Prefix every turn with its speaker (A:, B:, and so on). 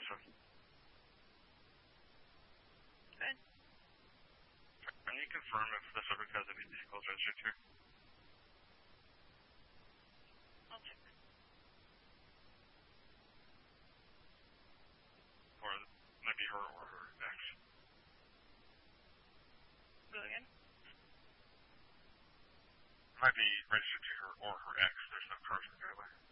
A: Melissa.
B: Good.
A: Can you confirm if the subject has any vehicles registered here?
B: I'll check.
A: Or maybe her or her ex.
B: Go again?
A: Might be registered to her or her ex. There's no cars in the driveway.